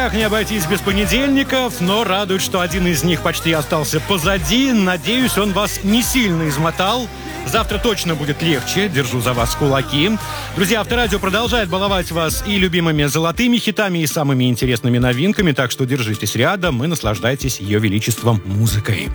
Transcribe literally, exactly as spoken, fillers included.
никак не обойтись без понедельников, но радует, что один из них почти остался позади. Надеюсь, он вас не сильно измотал. Завтра точно будет легче. Держу за вас кулаки. Друзья, Авторадио продолжает баловать вас и любимыми золотыми хитами, и самыми интересными новинками, так что держитесь рядом и наслаждайтесь ее величеством музыкой.